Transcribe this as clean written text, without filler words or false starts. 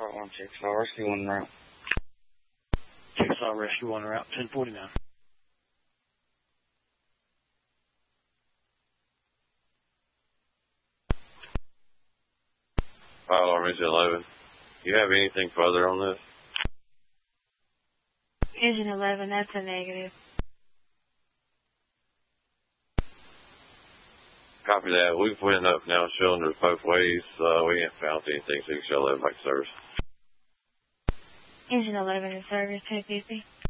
XR Rescue 1 route. XR Rescue 1 route 1049. Fire alarm engine 11. Do you have anything further on this? Engine 11, that's a negative. Copy that. We've went up now cylinders both ways. We ain't found anything, so you can show 11 back to service. Engine 11 in service, 1050.